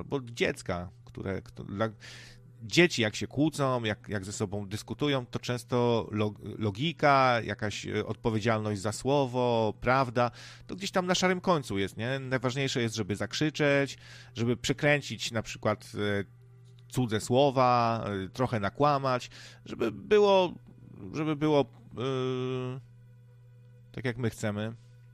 bo dziecka, dzieci jak się kłócą, jak ze sobą dyskutują, to często logika, jakaś odpowiedzialność za słowo, prawda, to gdzieś tam na szarym końcu jest, nie? Najważniejsze jest, żeby zakrzyczeć, żeby przekręcić na przykład cudze słowa, trochę nakłamać, żeby było tak jak my chcemy.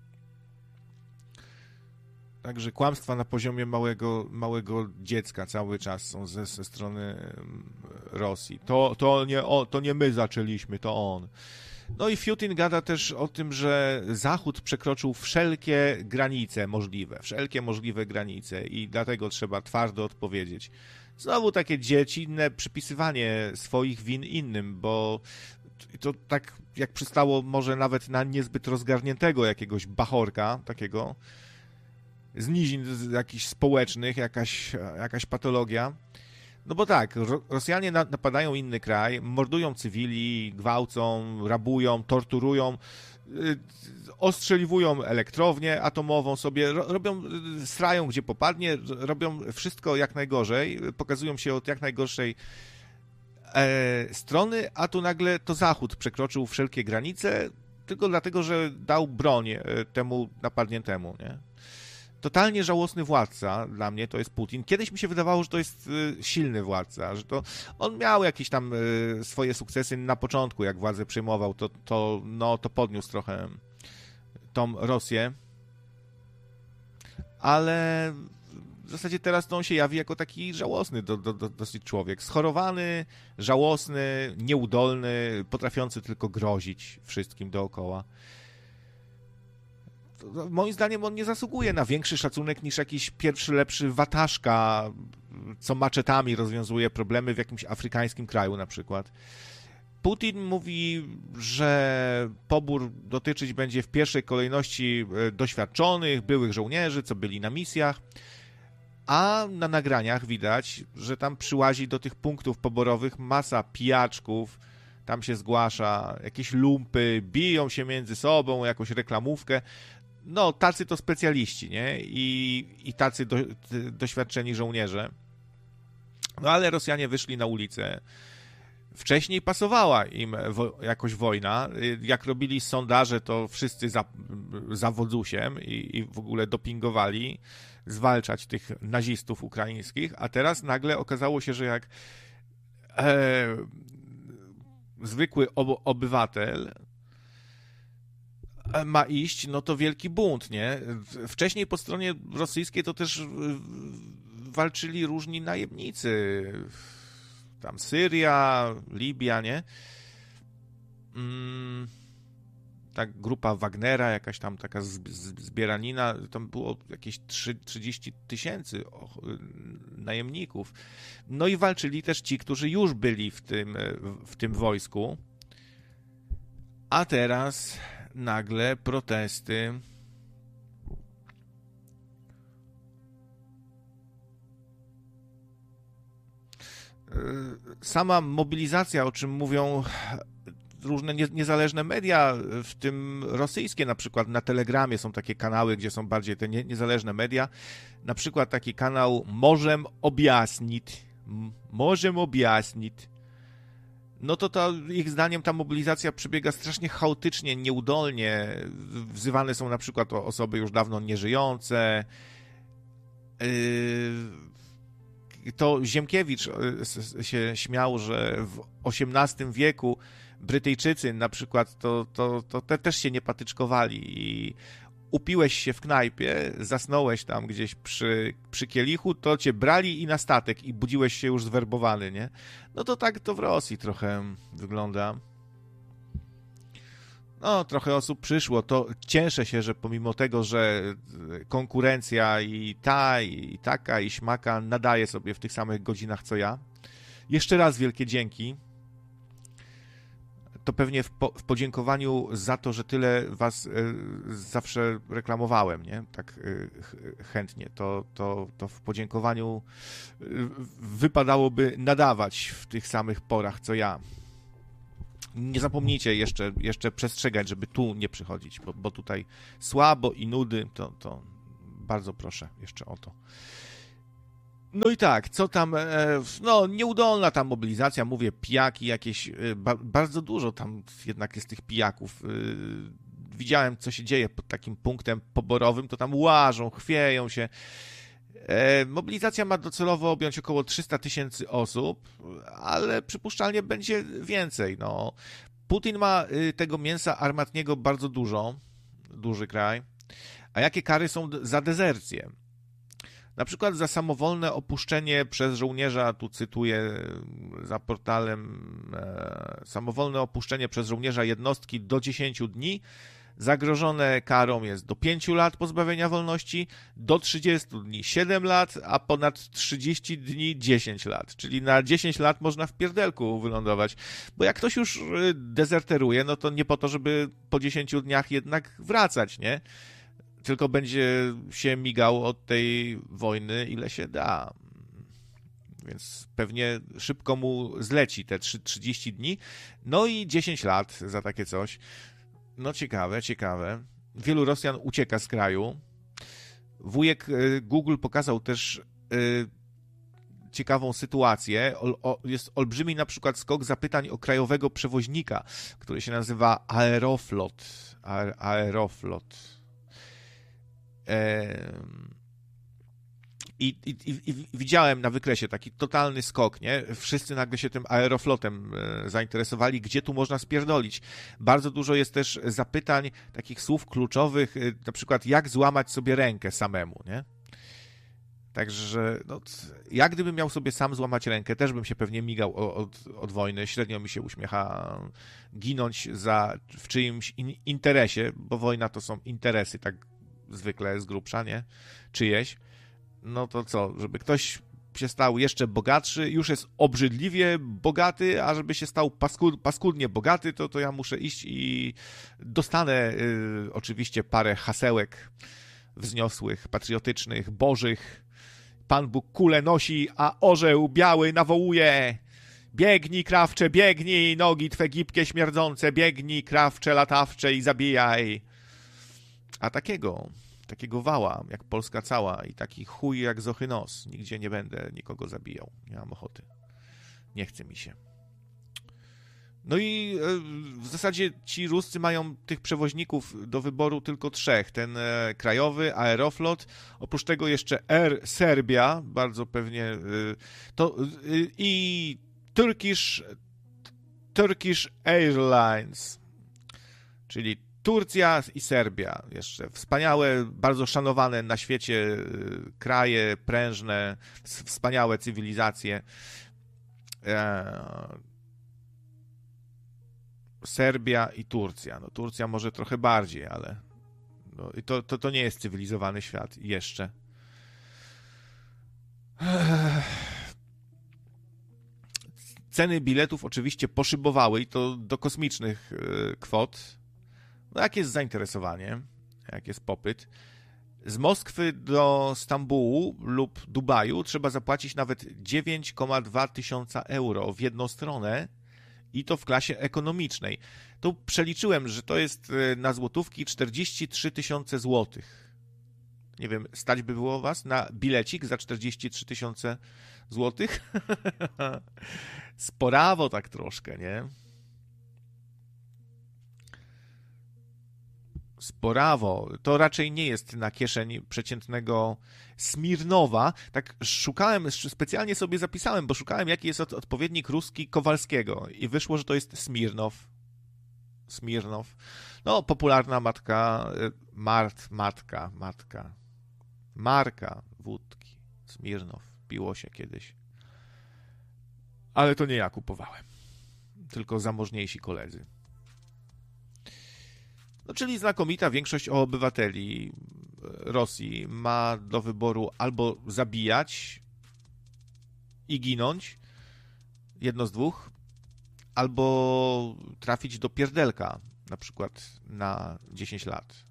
Także kłamstwa na poziomie małego dziecka cały czas są ze strony Rosji. To nie my zaczęliśmy, to on. No i Putin gada też o tym, że Zachód przekroczył wszelkie możliwe granice i dlatego trzeba twardo odpowiedzieć. Znowu takie dziecinne przypisywanie swoich win innym, bo to tak jak przystało może nawet na niezbyt rozgarniętego jakiegoś bachorka takiego, z nizin jakichś społecznych, jakaś patologia. No bo tak, Rosjanie napadają inny kraj, mordują cywili, gwałcą, rabują, torturują, ostrzeliwują elektrownię atomową sobie, strają gdzie popadnie, robią wszystko jak najgorzej, pokazują się od jak najgorszej strony, a tu nagle to Zachód przekroczył wszelkie granice tylko dlatego, że dał broń temu napadniętemu, nie? Totalnie żałosny władca dla mnie to jest Putin. Kiedyś mi się wydawało, że to jest silny władca, że to on miał jakieś tam swoje sukcesy na początku, jak władzę przejmował, to podniósł trochę tą Rosję, ale w zasadzie teraz to on się jawi jako taki żałosny dosyć człowiek. Schorowany, żałosny, nieudolny, potrafiący tylko grozić wszystkim dookoła. Moim zdaniem on nie zasługuje na większy szacunek niż jakiś pierwszy, lepszy wataszka, co maczetami rozwiązuje problemy w jakimś afrykańskim kraju na przykład. Putin mówi, że pobór dotyczyć będzie w pierwszej kolejności doświadczonych, byłych żołnierzy, co byli na misjach, a na nagraniach widać, że tam przyłazi do tych punktów poborowych masa pijaczków, tam się zgłasza, jakieś lumpy, biją się między sobą, jakąś reklamówkę. No, tacy to specjaliści, nie? I tacy doświadczeni żołnierze. No, ale Rosjanie wyszli na ulicę. Wcześniej pasowała im jakoś wojna. Jak robili sondaże, to wszyscy za wodzusiem i w ogóle dopingowali zwalczać tych nazistów ukraińskich, a teraz nagle okazało się, że jak zwykły obywatel ma iść, no to wielki bunt, nie? Wcześniej po stronie rosyjskiej to też walczyli różni najemnicy. Tam Syria, Libia, nie? Ta grupa Wagnera, jakaś tam taka zbieranina, tam było jakieś 30 000 najemników. No i walczyli też ci, którzy już byli w tym wojsku. A teraz nagle protesty. Sama mobilizacja, o czym mówią różne niezależne media, w tym rosyjskie, na przykład na Telegramie są takie kanały, gdzie są bardziej te niezależne media. Na przykład taki kanał Możem objaśnić. No to ich zdaniem ta mobilizacja przebiega strasznie chaotycznie, nieudolnie. Wzywane są na przykład osoby już dawno nieżyjące. To Ziemkiewicz się śmiał, że w XVIII wieku Brytyjczycy na przykład to też się nie patyczkowali i upiłeś się w knajpie, zasnąłeś tam gdzieś przy kielichu, to cię brali i na statek i budziłeś się już zwerbowany, nie? No to tak to w Rosji trochę wygląda. No, trochę osób przyszło, to cieszę się, że pomimo tego, że konkurencja i taka, i śmaka nadaje sobie w tych samych godzinach co ja. Jeszcze raz wielkie dzięki. To pewnie w podziękowaniu za to, że tyle was zawsze reklamowałem, nie? Tak chętnie. To w podziękowaniu wypadałoby nadawać w tych samych porach co ja. Nie zapomnijcie jeszcze przestrzegać, żeby tu nie przychodzić, bo tutaj słabo i nudy, to bardzo proszę jeszcze o to. No i tak, co tam, no nieudolna ta mobilizacja, mówię, pijaki jakieś, bardzo dużo tam jednak jest tych pijaków. Widziałem, co się dzieje pod takim punktem poborowym, to tam łażą, chwieją się. Mobilizacja ma docelowo objąć około 300 000 osób, ale przypuszczalnie będzie więcej. No. Putin ma tego mięsa armatniego bardzo dużo, duży kraj. A jakie kary są za dezercję? Na przykład za samowolne opuszczenie przez żołnierza, tu cytuję za portalem, samowolne opuszczenie przez żołnierza jednostki do 10 dni, zagrożone karą jest do 5 lat pozbawienia wolności, do 30 dni 7 lat, a ponad 30 dni 10 lat. Czyli na 10 lat można w pierdelku wylądować. Bo jak ktoś już dezerteruje, no to nie po to, żeby po 10 dniach jednak wracać, nie? Tylko będzie się migał od tej wojny, ile się da. Więc pewnie szybko mu zleci te 30 dni. No i 10 lat za takie coś. No ciekawe, ciekawe. Wielu Rosjan ucieka z kraju. Wujek Google pokazał też ciekawą sytuację. Jest olbrzymi na przykład skok zapytań o krajowego przewoźnika, który się nazywa Aeroflot. Aeroflot. I widziałem na wykresie taki totalny skok, nie? Wszyscy nagle się tym Aeroflotem zainteresowali, gdzie tu można spierdolić. Bardzo dużo jest też zapytań, takich słów kluczowych, na przykład jak złamać sobie rękę samemu, nie? Także no, ja gdybym miał sobie sam złamać rękę, też bym się pewnie migał od wojny. Średnio mi się uśmiecha ginąć w czyimś interesie, bo wojna to są interesy, tak zwykle z grubsza, nie? Czyjeś. No to co, żeby ktoś się stał jeszcze bogatszy, już jest obrzydliwie bogaty, a żeby się stał paskudnie bogaty, to ja muszę iść i dostanę oczywiście parę hasełek wzniosłych, patriotycznych, bożych. Pan Bóg kulę nosi, a orzeł biały nawołuje. Biegnij, krawcze, biegnij, nogi twe gibkie, śmierdzące, biegnij, krawcze, latawcze i zabijaj. A takiego wała, jak Polska cała i taki chuj jak Zochy nos. Nigdzie nie będę nikogo zabijał. Nie mam ochoty. Nie chce mi się. No i w zasadzie ci Ruscy mają tych przewoźników do wyboru tylko 3. Ten krajowy, Aeroflot, oprócz tego jeszcze Air Serbia, bardzo pewnie, i Turkish Airlines, czyli Turcja i Serbia jeszcze. Wspaniałe, bardzo szanowane na świecie kraje, prężne, wspaniałe cywilizacje. Serbia i Turcja. No, Turcja może trochę bardziej, ale no, i to nie jest cywilizowany świat jeszcze. Ceny biletów oczywiście poszybowały i to do kosmicznych kwot. No, jak jest zainteresowanie, jak jest popyt. Z Moskwy do Stambułu lub Dubaju trzeba zapłacić nawet 9,2 tysiąca euro w jedną stronę i to w klasie ekonomicznej. Tu przeliczyłem, że to jest na złotówki 43 000 złotych. Nie wiem, stać by było was na bilecik za 43 000 złotych? Sporawo tak troszkę, nie? Sporawo. To raczej nie jest na kieszeń przeciętnego Smirnowa. Tak szukałem, specjalnie sobie zapisałem, bo szukałem, jaki jest odpowiednik ruski Kowalskiego i wyszło, że to jest Smirnow. Smirnow. No, popularna marka wódki. Smirnow. Piło się kiedyś. Ale to nie ja kupowałem. Tylko zamożniejsi koledzy. No, czyli znakomita większość obywateli Rosji ma do wyboru albo zabijać i ginąć, jedno z dwóch, albo trafić do pierdelka, na przykład na 10 lat.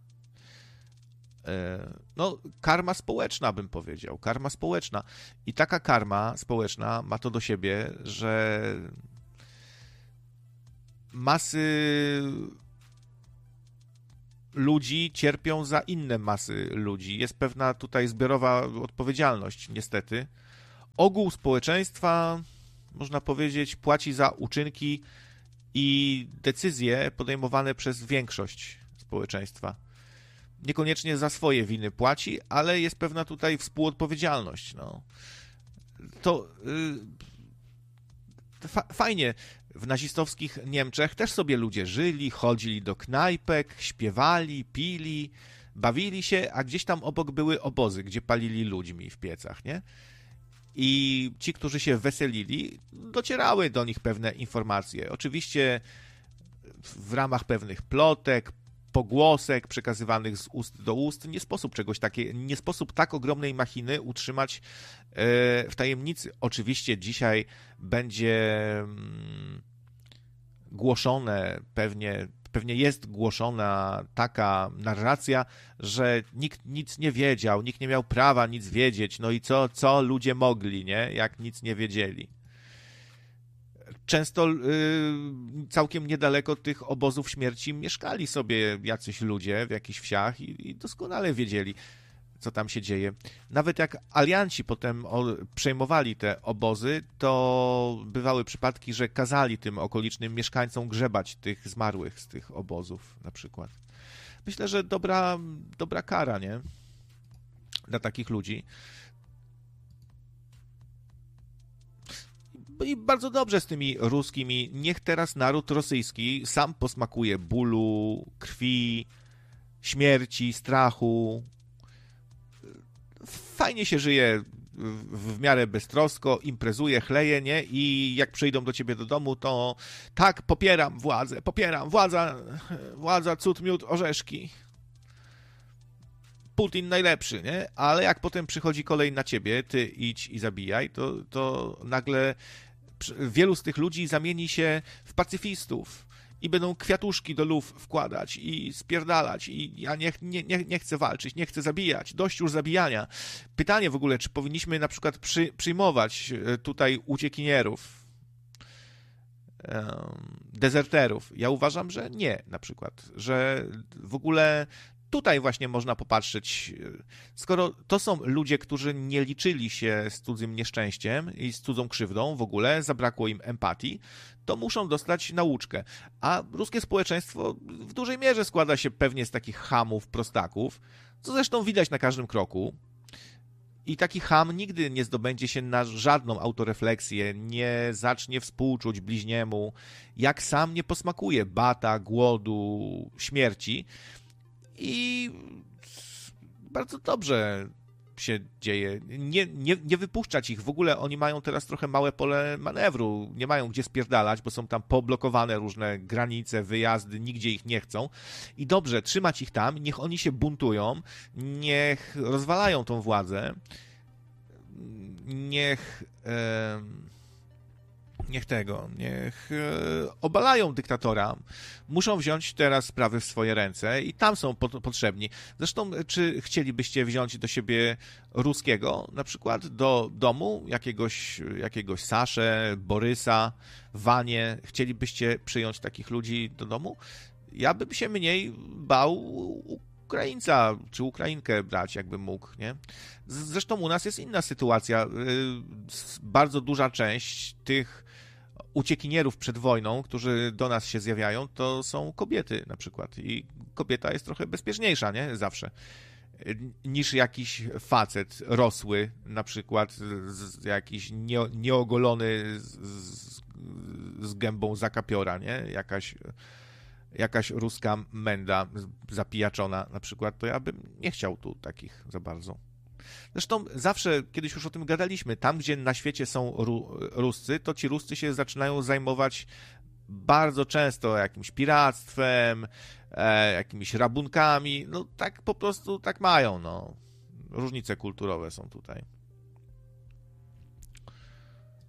No, karma społeczna, bym powiedział. Karma społeczna. I taka karma społeczna ma to do siebie, że masy ludzi cierpią za inne masy ludzi. Jest pewna tutaj zbiorowa odpowiedzialność, niestety. ogół społeczeństwa, można powiedzieć, płaci za uczynki i decyzje podejmowane przez większość społeczeństwa. Niekoniecznie za swoje winy płaci, ale jest pewna tutaj współodpowiedzialność. No. To fajnie. W nazistowskich Niemczech też sobie ludzie żyli, chodzili do knajpek, śpiewali, pili, bawili się, a gdzieś tam obok były obozy, gdzie palili ludźmi w piecach, nie? I ci, którzy się weselili, docierały do nich pewne informacje. Oczywiście w ramach pewnych plotek, pogłosek przekazywanych z ust do ust, nie sposób tak ogromnej machiny utrzymać w tajemnicy. Oczywiście dzisiaj będzie głoszone, pewnie jest głoszona taka narracja, że nikt nic nie wiedział, nikt nie miał prawa nic wiedzieć, no i co ludzie mogli, nie? Jak nic nie wiedzieli. Często całkiem niedaleko tych obozów śmierci mieszkali sobie jacyś ludzie w jakichś wsiach i doskonale wiedzieli, co tam się dzieje. Nawet jak alianci potem przejmowali te obozy, to bywały przypadki, że kazali tym okolicznym mieszkańcom grzebać tych zmarłych z tych obozów na przykład. Myślę, że dobra kara, nie? Dla takich ludzi. I bardzo dobrze z tymi ruskimi. Niech teraz naród rosyjski sam posmakuje bólu, krwi, śmierci, strachu. Fajnie się żyje w miarę beztrosko, imprezuje, chleje, nie? I jak przyjdą do ciebie do domu, to tak, popieram władza, cud, miód, orzeszki. Putin najlepszy, nie? Ale jak potem przychodzi kolej na ciebie, ty idź i zabijaj, to nagle wielu z tych ludzi zamieni się w pacyfistów i będą kwiatuszki do luf wkładać i spierdalać i ja nie chcę walczyć, nie chcę zabijać, dość już zabijania. Pytanie w ogóle, czy powinniśmy na przykład przyjmować tutaj uciekinierów, dezerterów? Ja uważam, że nie, na przykład, że w ogóle tutaj właśnie można popatrzeć, skoro to są ludzie, którzy nie liczyli się z cudzym nieszczęściem i z cudzą krzywdą w ogóle, zabrakło im empatii, to muszą dostać nauczkę. A ruskie społeczeństwo w dużej mierze składa się pewnie z takich chamów, prostaków, co zresztą widać na każdym kroku. I taki cham nigdy nie zdobędzie się na żadną autorefleksję, nie zacznie współczuć bliźniemu, jak sam nie posmakuje bata, głodu, śmierci. I bardzo dobrze się dzieje. Nie wypuszczać ich. W ogóle oni mają teraz trochę małe pole manewru. Nie mają gdzie spierdalać, bo są tam poblokowane różne granice, wyjazdy, nigdzie ich nie chcą. I dobrze, trzymać ich tam, niech oni się buntują, niech rozwalają tą władzę, niech obalają dyktatora. Muszą wziąć teraz sprawy w swoje ręce i tam są potrzebni. Zresztą, czy chcielibyście wziąć do siebie ruskiego, na przykład do domu jakiegoś Saszę, Borysa, Wanie? Chcielibyście przyjąć takich ludzi do domu? Ja bym się mniej bał Ukraińca czy Ukrainkę brać, jakbym mógł, nie? Zresztą u nas jest inna sytuacja. Bardzo duża część tych uciekinierów przed wojną, którzy do nas się zjawiają, to są kobiety na przykład. I kobieta jest trochę bezpieczniejsza, nie? Zawsze. Niż jakiś facet rosły, na przykład jakiś nieogolony z gębą zakapiora, nie? Jakaś ruska menda zapijaczona na przykład, to ja bym nie chciał tu takich za bardzo. Zresztą zawsze, kiedyś już o tym gadaliśmy, tam gdzie na świecie są Ruscy, to ci Ruscy się zaczynają zajmować bardzo często jakimś piractwem, jakimiś rabunkami, no tak po prostu tak mają, no. Różnice kulturowe są tutaj.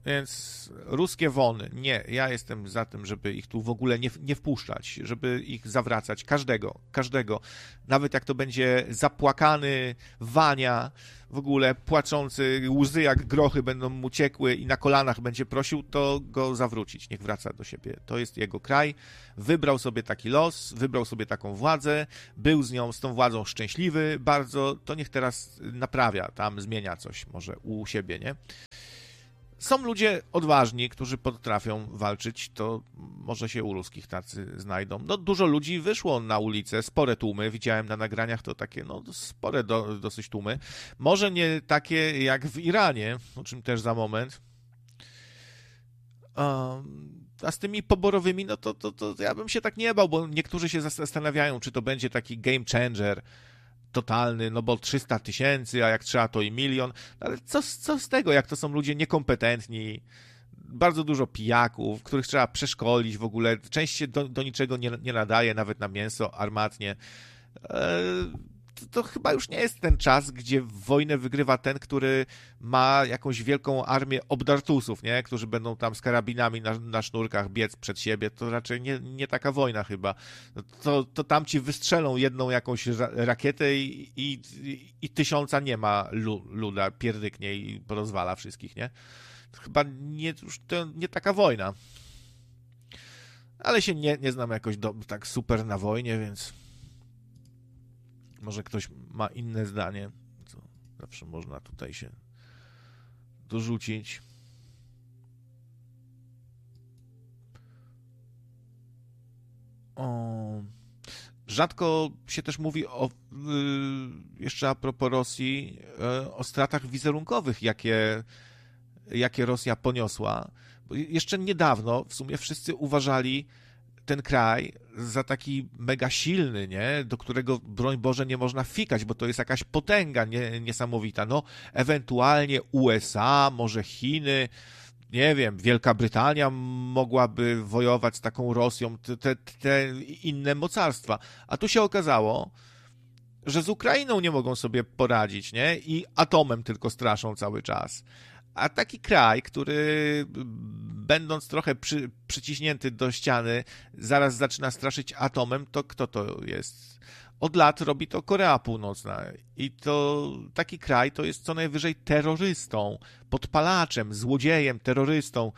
Więc ruskie wony, nie, ja jestem za tym, żeby ich tu w ogóle nie wpuszczać, żeby ich zawracać, każdego, nawet jak to będzie zapłakany Wania, w ogóle płaczący, łzy jak grochy będą mu ciekły i na kolanach będzie prosił, to go zawrócić, niech wraca do siebie. To jest jego kraj, wybrał sobie taki los, wybrał sobie taką władzę, był z tą władzą szczęśliwy bardzo, to niech teraz naprawia, tam zmienia coś może u siebie, nie? Są ludzie odważni, którzy potrafią walczyć, to może się u ruskich tacy znajdą. No dużo ludzi wyszło na ulicę, spore tłumy, widziałem na nagraniach to takie, no spore dosyć tłumy. Może nie takie jak w Iranie, o czym też za moment. A z tymi poborowymi, no to ja bym się tak nie bał, bo niektórzy się zastanawiają, czy to będzie taki game changer totalny, no bo 300 000, a jak trzeba to i 1 000 000, ale co z tego, jak to są ludzie niekompetentni, bardzo dużo pijaków, których trzeba przeszkolić w ogóle, część się do niczego nie nadaje, nawet na mięso armatnie. To chyba już nie jest ten czas, gdzie wojnę wygrywa ten, który ma jakąś wielką armię obdartusów, nie? Którzy będą tam z karabinami na sznurkach biec przed siebie. To raczej nie taka wojna chyba. To tamci wystrzelą jedną jakąś rakietę i 1000 nie ma luda, pierdyknie i porozwala wszystkich, nie? To chyba to nie taka wojna. Ale się nie znam jakoś tak super na wojnie, więc... Może ktoś ma inne zdanie, co zawsze można tutaj się dorzucić. Rzadko się też mówi jeszcze a propos Rosji, o stratach wizerunkowych, jakie Rosja poniosła. Bo jeszcze niedawno w sumie wszyscy uważali ten kraj za taki mega silny, nie? Do którego, broń Boże, nie można fikać, bo to jest jakaś potęga niesamowita. No, ewentualnie USA, może Chiny, nie wiem, Wielka Brytania mogłaby wojować z taką Rosją, te inne mocarstwa. A tu się okazało, że z Ukrainą nie mogą sobie poradzić, nie? I atomem tylko straszą cały czas. A taki kraj, który będąc trochę przyciśnięty do ściany, zaraz zaczyna straszyć atomem, to kto to jest? Od lat robi to Korea Północna i to taki kraj to jest co najwyżej terrorystą, podpalaczem, złodziejem, terrorystą.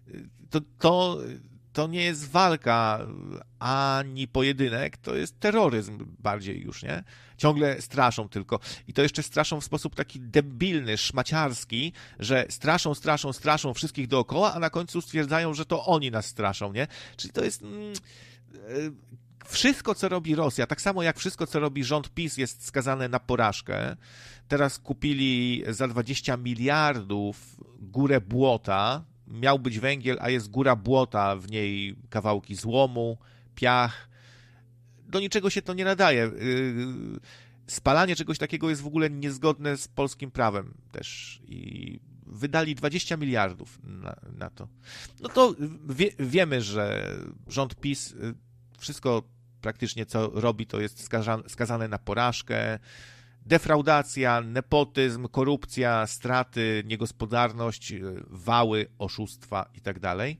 To nie jest walka ani pojedynek, to jest terroryzm bardziej już, nie? Ciągle straszą tylko. I to jeszcze straszą w sposób taki debilny, szmaciarski, że straszą wszystkich dookoła, a na końcu stwierdzają, że to oni nas straszą, nie? Czyli to jest... Wszystko, co robi Rosja, tak samo jak wszystko, co robi rząd PiS, jest skazane na porażkę. Teraz kupili za 20 miliardów górę błota. Miał być węgiel, a jest góra błota, w niej kawałki złomu, piach. Do niczego się to nie nadaje. Spalanie czegoś takiego jest w ogóle niezgodne z polskim prawem też. I wydali 20 miliardów na to. No to wiemy, że rząd PiS wszystko praktycznie co robi, to jest skazane na porażkę. Defraudacja, nepotyzm, korupcja, straty, niegospodarność, wały, oszustwa i tak dalej.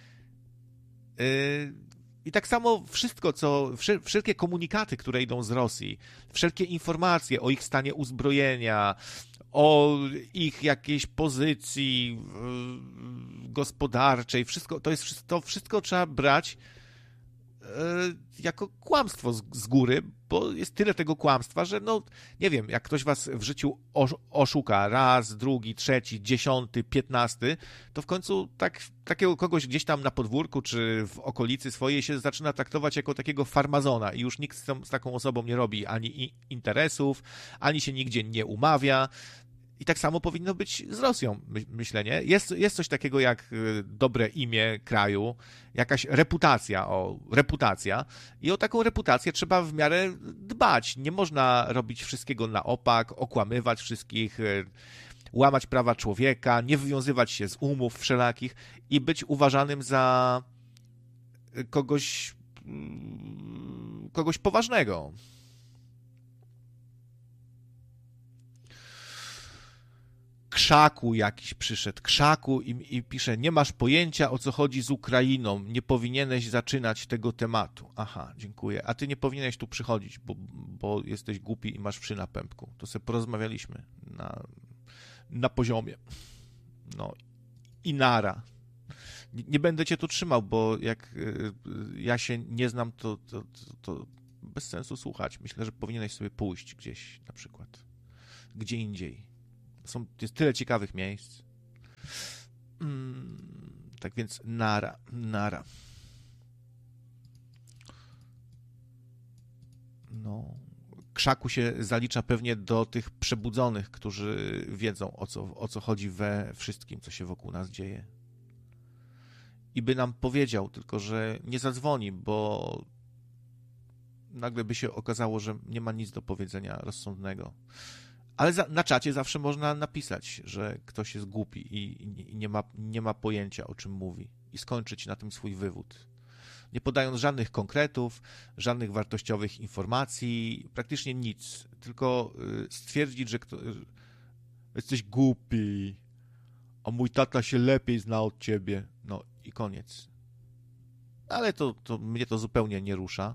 I tak samo wszystko, wszelkie komunikaty, które idą z Rosji, wszelkie informacje o ich stanie uzbrojenia, o ich jakiejś pozycji gospodarczej, to wszystko trzeba brać jako kłamstwo z góry, bo jest tyle tego kłamstwa, że no, nie wiem, jak ktoś was w życiu oszuka raz, drugi, trzeci, 10, 15, to w końcu takiego kogoś gdzieś tam na podwórku czy w okolicy swojej się zaczyna traktować jako takiego farmazona i już nikt z taką osobą nie robi ani interesów, ani się nigdzie nie umawia. I tak samo powinno być z Rosją, myślę, nie? Jest coś takiego jak dobre imię kraju, jakaś reputacja i o taką reputację trzeba w miarę dbać. Nie można robić wszystkiego na opak, okłamywać wszystkich, łamać prawa człowieka, nie wywiązywać się z umów wszelakich i być uważanym za kogoś poważnego. Krzaku jakiś przyszedł, Krzaku i pisze, nie masz pojęcia, o co chodzi z Ukrainą, nie powinieneś zaczynać tego tematu. Aha, dziękuję. A ty nie powinieneś tu przychodzić, bo jesteś głupi i masz wszy na pępku. To sobie porozmawialiśmy na poziomie. No i nara. Nie będę cię tu trzymał, bo jak ja się nie znam, to bez sensu słuchać. Myślę, że powinieneś sobie pójść gdzieś na przykład. Gdzie indziej. Jest tyle ciekawych miejsc. Tak więc nara. No. Krzaku się zalicza pewnie do tych przebudzonych, którzy wiedzą, o co chodzi we wszystkim, co się wokół nas dzieje. I by nam powiedział, tylko że nie zadzwoni, bo nagle by się okazało, że nie ma nic do powiedzenia rozsądnego. Ale na czacie zawsze można napisać, że ktoś jest głupi i nie ma pojęcia, o czym mówi. I skończyć na tym swój wywód. Nie podając żadnych konkretów, żadnych wartościowych informacji, praktycznie nic. Tylko stwierdzić, że jesteś głupi, a mój tata się lepiej zna od ciebie. No i koniec. Ale to mnie to zupełnie nie rusza.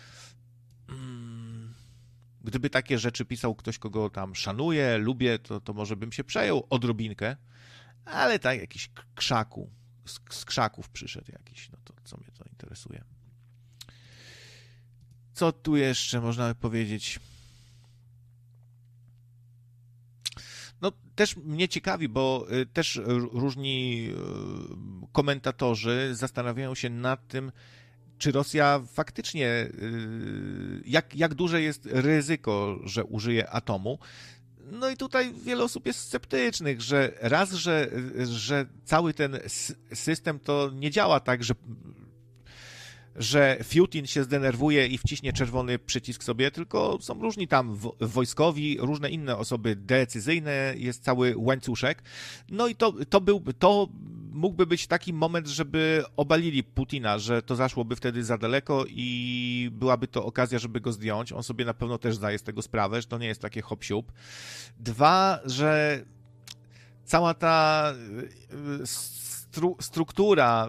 Gdyby takie rzeczy pisał ktoś, kogo tam szanuję, lubię, to może bym się przejął odrobinkę, ale tak jakiś Krzaku, z krzaków przyszedł jakiś, no to co mnie to interesuje. Co tu jeszcze można powiedzieć? No też mnie ciekawi, bo też różni komentatorzy zastanawiają się nad tym, czy Rosja faktycznie, jak duże jest ryzyko, że użyje atomu. No i tutaj wiele osób jest sceptycznych, że raz, że cały ten system to nie działa tak, że Fiutin się zdenerwuje i wciśnie czerwony przycisk sobie, tylko są różni tam wojskowi, różne inne osoby decyzyjne, jest cały łańcuszek. No i to mógłby być taki moment, żeby obalili Putina, że to zaszłoby wtedy za daleko i byłaby to okazja, żeby go zdjąć. On sobie na pewno też zdaje z tego sprawę, że to nie jest takie hop-siup. Dwa, że cała ta struktura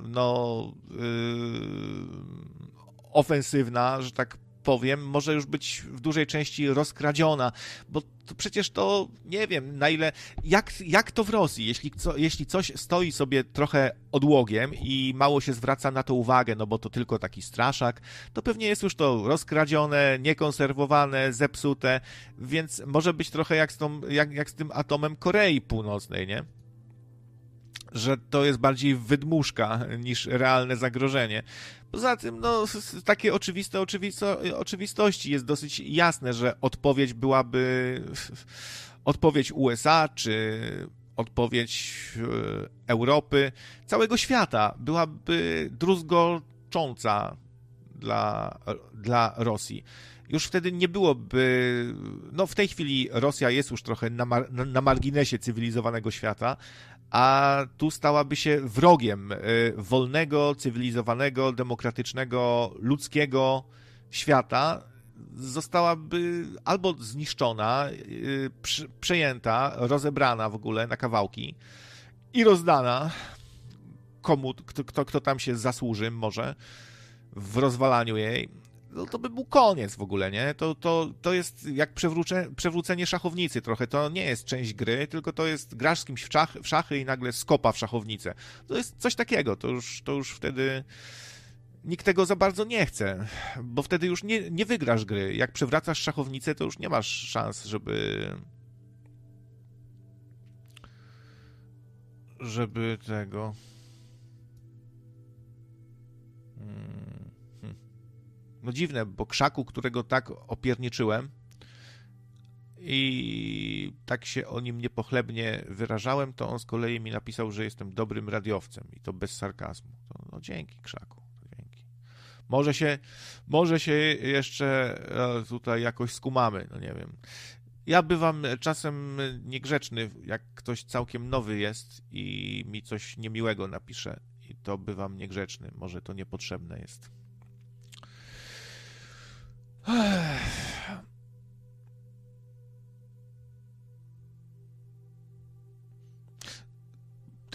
ofensywna, że tak powiem, może już być w dużej części rozkradziona, bo to przecież to nie wiem, na ile, jak to w Rosji, jeśli coś stoi sobie trochę odłogiem i mało się zwraca na to uwagę, no bo to tylko taki straszak, to pewnie jest już to rozkradzione, niekonserwowane, zepsute, więc może być trochę jak z tym atomem Korei Północnej, nie? Że to jest bardziej wydmuszka niż realne zagrożenie. Poza tym, takie oczywistości jest dosyć jasne, że odpowiedź byłaby odpowiedź USA, czy odpowiedź Europy, całego świata byłaby druzgocząca dla Rosji. Już wtedy nie byłoby... w tej chwili Rosja jest już trochę na marginesie cywilizowanego świata, a tu stałaby się wrogiem wolnego, cywilizowanego, demokratycznego, ludzkiego świata. Zostałaby albo zniszczona, przejęta, rozebrana w ogóle na kawałki i rozdana komu, kto tam się zasłuży może w rozwalaniu jej. To by był koniec w ogóle, nie? To jest jak przewrócenie szachownicy trochę. To nie jest część gry, tylko to jest grasz z kimś w szachy i nagle skopa w szachownicę. To jest coś takiego. To już wtedy nikt tego za bardzo nie chce, bo wtedy już nie wygrasz gry. Jak przewracasz szachownicę, to już nie masz szans, żeby tego... No dziwne, bo Krzaku, którego tak opierniczyłem i tak się o nim niepochlebnie wyrażałem, to on z kolei mi napisał, że jestem dobrym radiowcem i to bez sarkazmu. No dzięki, Krzaku, dzięki. Może się jeszcze tutaj jakoś skumamy, no nie wiem. Ja bywam czasem niegrzeczny, jak ktoś całkiem nowy jest i mi coś niemiłego napisze i to bywam niegrzeczny. Może to niepotrzebne jest.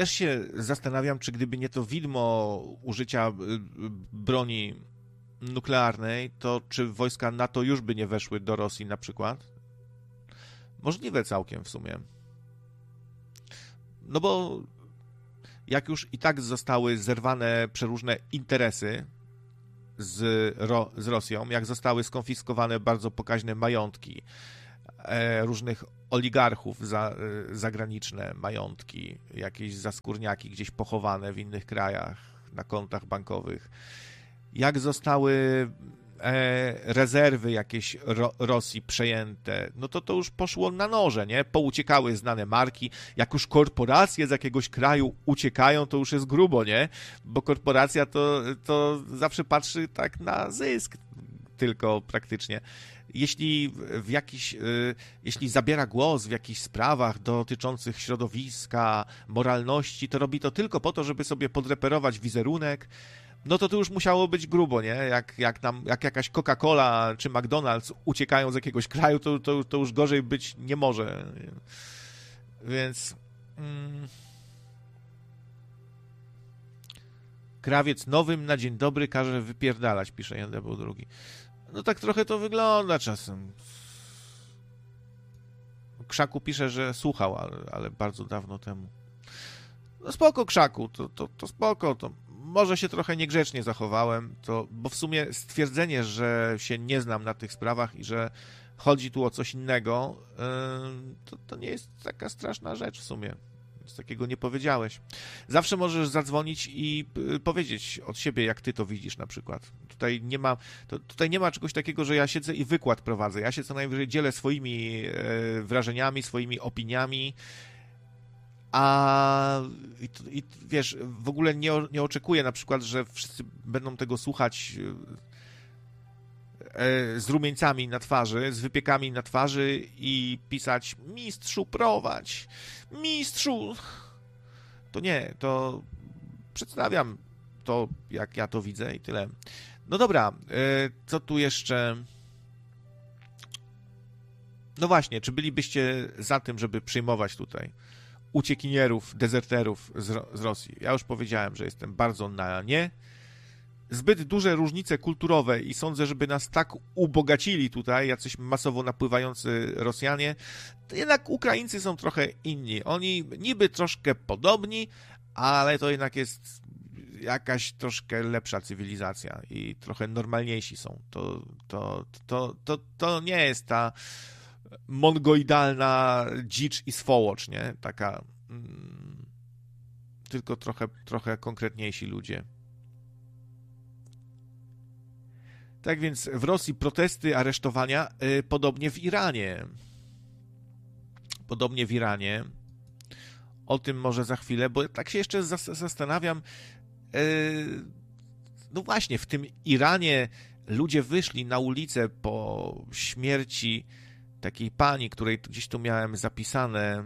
też się zastanawiam, czy gdyby nie to widmo użycia broni nuklearnej, to czy wojska NATO już by nie weszły do Rosji na przykład? Możliwe całkiem w sumie. No bo jak już i tak zostały zerwane przeróżne interesy z Rosją, jak zostały skonfiskowane bardzo pokaźne majątki różnych oligarchów zagraniczne majątki, jakieś zaskórniaki gdzieś pochowane w innych krajach na kontach bankowych, jak zostały rezerwy jakieś Rosji przejęte, no to już poszło na noże, nie? Pouciekały znane marki, jak już korporacje z jakiegoś kraju uciekają, to już jest grubo, nie? Bo korporacja to zawsze patrzy tak na zysk tylko praktycznie. Jeśli zabiera głos w jakichś sprawach dotyczących środowiska, moralności, to robi to tylko po to, żeby sobie podreperować wizerunek, no to już musiało być grubo, nie? Jak jakaś Coca-Cola czy McDonald's uciekają z jakiegoś kraju, to już gorzej być nie może. Więc... Krawiec nowym na dzień dobry każe wypierdalać, pisze Jan Diabeł II. No tak trochę to wygląda czasem. Krzaku pisze, że słuchał, ale bardzo dawno temu. No spoko, Krzaku, to spoko, to może się trochę niegrzecznie zachowałem, bo w sumie stwierdzenie, że się nie znam na tych sprawach i że chodzi tu o coś innego, to nie jest taka straszna rzecz w sumie. Nic takiego nie powiedziałeś. Zawsze możesz zadzwonić i powiedzieć od siebie, jak ty to widzisz na przykład. Tutaj nie ma czegoś takiego, że ja siedzę i wykład prowadzę. Ja się co najwyżej dzielę swoimi wrażeniami, swoimi opiniami, i wiesz, w ogóle nie oczekuję na przykład, że wszyscy będą tego słuchać z rumieńcami na twarzy, z wypiekami na twarzy i pisać: mistrzu, prowadź, mistrzu. To nie, to przedstawiam to, jak ja to widzę i tyle. No dobra, co tu jeszcze? No właśnie, czy bylibyście za tym, żeby przyjmować tutaj uciekinierów, dezerterów z Rosji? Ja już powiedziałem, że jestem bardzo na nie. Zbyt duże różnice kulturowe i sądzę, żeby nas tak ubogacili tutaj, jacyś masowo napływający Rosjanie, to jednak Ukraińcy są trochę inni. Oni niby troszkę podobni, ale to jednak jest jakaś troszkę lepsza cywilizacja i trochę normalniejsi są. To nie jest ta mongoidalna dzicz i swołocz, nie? Taka tylko trochę konkretniejsi ludzie. Tak więc w Rosji protesty, aresztowania, podobnie w Iranie. Podobnie w Iranie. O tym może za chwilę, bo tak się jeszcze zastanawiam. No właśnie, w tym Iranie ludzie wyszli na ulicę po śmierci takiej pani, której gdzieś tu miałem zapisane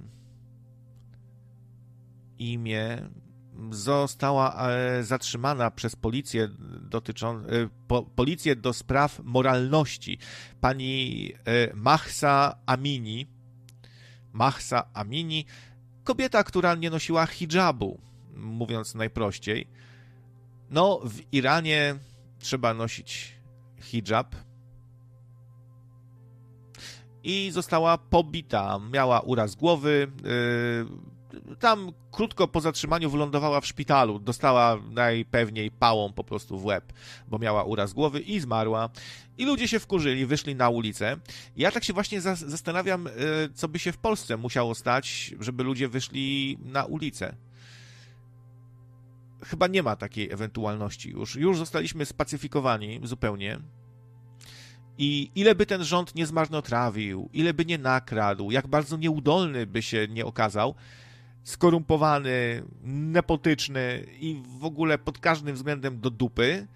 imię. Została zatrzymana przez policję policję do spraw moralności. Pani Mahsa Amini. Mahsa Amini, kobieta, która nie nosiła hijabu, mówiąc najprościej. No, w Iranie trzeba nosić hijab. I została pobita. Miała uraz głowy. Tam krótko po zatrzymaniu wylądowała w szpitalu. Dostała najpewniej pałą po prostu w łeb, bo miała uraz głowy i zmarła. I ludzie się wkurzyli, wyszli na ulicę. Ja tak się właśnie zastanawiam, co by się w Polsce musiało stać, żeby ludzie wyszli na ulicę. Chyba nie ma takiej ewentualności już. Już zostaliśmy spacyfikowani zupełnie. I ile by ten rząd nie zmarnotrawił, ile by nie nakradł, jak bardzo nieudolny by się nie okazał, skorumpowany, nepotyczny i w ogóle pod każdym względem do dupy,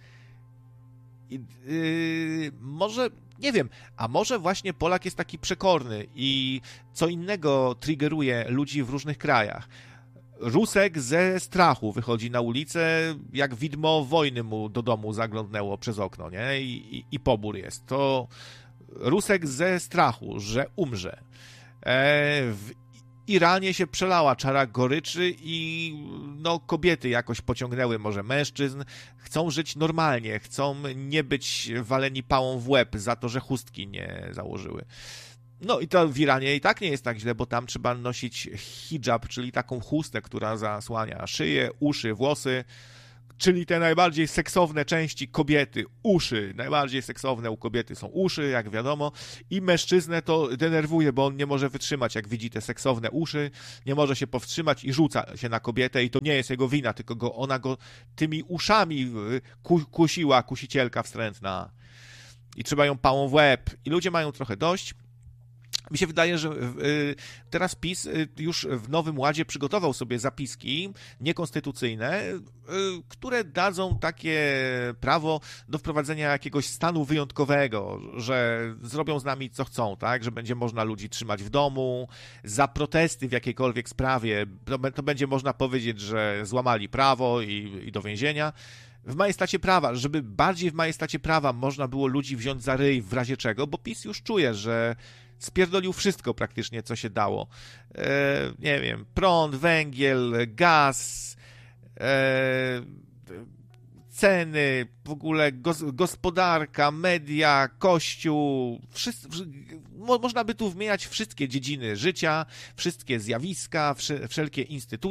może, nie wiem, a może właśnie Polak jest taki przekorny i co innego triggeruje ludzi w różnych krajach. Rusek ze strachu wychodzi na ulicę, jak widmo wojny mu do domu zaglądnęło przez okno, nie? I pobór jest. To Rusek ze strachu, że umrze. W Iranie się przelała czara goryczy i no, kobiety jakoś pociągnęły może mężczyzn, chcą żyć normalnie, chcą nie być waleni pałą w łeb za to, że chustki nie założyły. No i to w Iranie i tak nie jest tak źle, bo tam trzeba nosić hijab, czyli taką chustę, która zasłania szyję, uszy, włosy, czyli te najbardziej seksowne części kobiety, uszy. Najbardziej seksowne u kobiety są uszy, jak wiadomo, i mężczyznę to denerwuje, bo on nie może wytrzymać, jak widzi te seksowne uszy, nie może się powstrzymać i rzuca się na kobietę i to nie jest jego wina, tylko ona go tymi uszami kusiła, kusicielka wstrętna. I trzeba ją pałą w łeb. I ludzie mają trochę dość. Mi się wydaje, że teraz PiS już w Nowym Ładzie przygotował sobie zapiski niekonstytucyjne, które dadzą takie prawo do wprowadzenia jakiegoś stanu wyjątkowego, że zrobią z nami co chcą, tak? Że będzie można ludzi trzymać w domu, za protesty w jakiejkolwiek sprawie, to będzie można powiedzieć, że złamali prawo i do więzienia. W majestacie prawa, żeby bardziej w majestacie prawa można było ludzi wziąć za ryj w razie czego, bo PiS już czuje, że spierdolił wszystko praktycznie, co się dało. Nie wiem, prąd, węgiel, gaz, ceny, w ogóle gospodarka, media, kościół, można by tu wymieniać wszystkie dziedziny życia, wszystkie zjawiska, wszelkie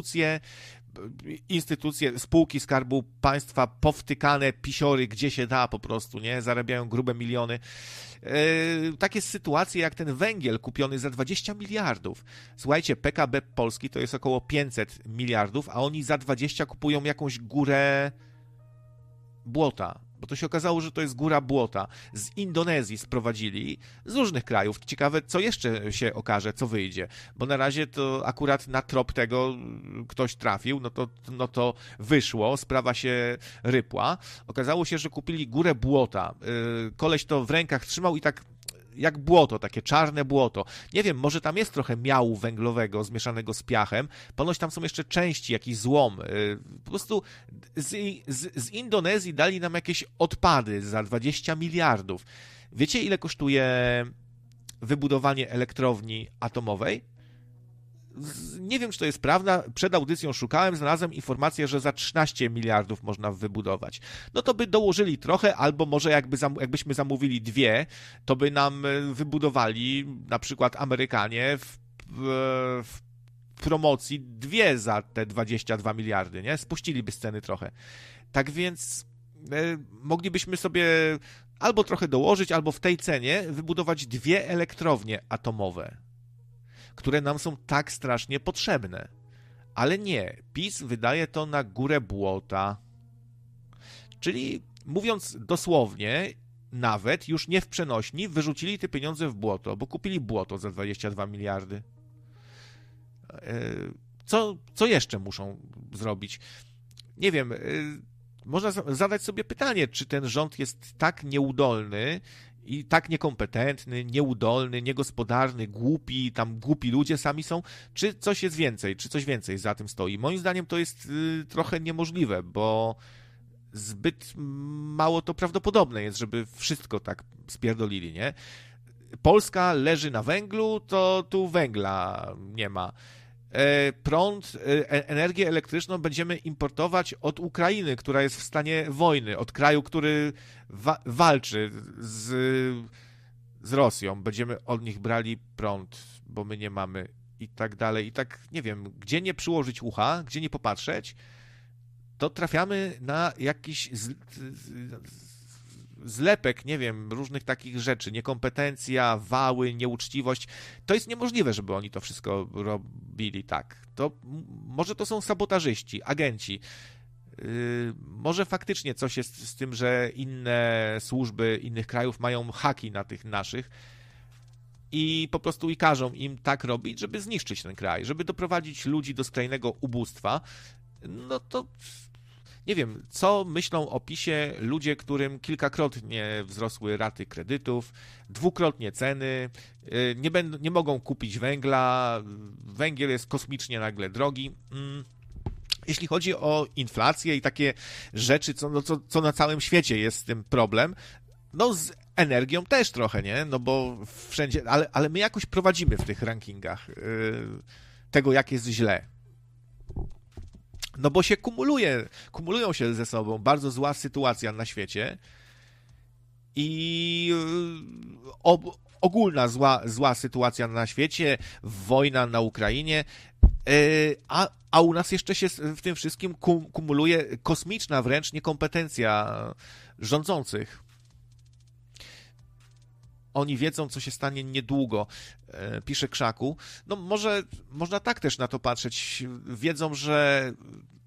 instytucje, spółki Skarbu Państwa powtykane, pisiory, gdzie się da po prostu, nie? Zarabiają grube miliony. Takie sytuacje jak ten węgiel kupiony za 20 miliardów. Słuchajcie, PKB Polski to jest około 500 miliardów, a oni za 20 kupują jakąś górę błota. Bo to się okazało, że to jest góra błota. Z Indonezji sprowadzili, z różnych krajów. Ciekawe, co jeszcze się okaże, co wyjdzie. Bo na razie to akurat na trop tego ktoś trafił, no to wyszło, sprawa się rypła. Okazało się, że kupili górę błota. Koleś to w rękach trzymał i tak jak błoto, takie czarne błoto. Nie wiem, może tam jest trochę miału węglowego zmieszanego z piachem. Ponoć tam są jeszcze części, jakiś złom. Po prostu z Indonezji dali nam jakieś odpady za 20 miliardów. Wiecie, ile kosztuje wybudowanie elektrowni atomowej? Nie wiem, czy to jest prawda. Przed audycją szukałem, znalazłem informację, że za 13 miliardów można wybudować. No to by dołożyli trochę, albo może jakbyśmy zamówili dwie, to by nam wybudowali, na przykład Amerykanie, w promocji dwie za te 22 miliardy, nie? Spuściliby z ceny trochę. Tak więc moglibyśmy sobie albo trochę dołożyć, albo w tej cenie wybudować dwie elektrownie atomowe, które nam są tak strasznie potrzebne. Ale nie, PiS wydaje to na górę błota. Czyli, mówiąc dosłownie, nawet już nie w przenośni, wyrzucili te pieniądze w błoto, bo kupili błoto za 22 miliardy. Co jeszcze muszą zrobić? Nie wiem, można zadać sobie pytanie, czy ten rząd jest tak nieudolny i tak niekompetentny, nieudolny, niegospodarny, głupi, tam głupi ludzie sami są, czy coś jest więcej, czy coś więcej za tym stoi. Moim zdaniem to jest trochę niemożliwe, bo zbyt mało to prawdopodobne jest, żeby wszystko tak spierdolili, nie? Polska leży na węglu, to tu węgla nie ma. Prąd, energię elektryczną będziemy importować od Ukrainy, która jest w stanie wojny, od kraju, który walczy z Rosją. Będziemy od nich brali prąd, bo my nie mamy i tak dalej. I tak, nie wiem, gdzie nie przyłożyć ucha, gdzie nie popatrzeć, to trafiamy na jakiś zlepek, nie wiem, różnych takich rzeczy, niekompetencja, wały, nieuczciwość. To jest niemożliwe, żeby oni to wszystko robili tak. To może to są sabotażyści, agenci. Może faktycznie coś jest z tym, że inne służby innych krajów mają haki na tych naszych i po prostu każą im tak robić, żeby zniszczyć ten kraj, żeby doprowadzić ludzi do skrajnego ubóstwa. No to nie wiem, co myślą o PiS-ie ludzie, którym kilkakrotnie wzrosły raty kredytów, dwukrotnie ceny, nie mogą kupić węgla, węgiel jest kosmicznie nagle drogi. Jeśli chodzi o inflację i takie rzeczy, co na całym świecie jest z tym problem, no z energią też trochę, nie? No bo wszędzie, ale my jakoś prowadzimy w tych rankingach. tego, jak jest źle. No bo się kumulują się ze sobą bardzo zła sytuacja na świecie i ogólna zła sytuacja na świecie, wojna na Ukrainie, a u nas jeszcze się w tym wszystkim kumuluje kosmiczna wręcz niekompetencja rządzących. Oni wiedzą, co się stanie niedługo, pisze Krzaku. No może można tak też na to patrzeć. Wiedzą, że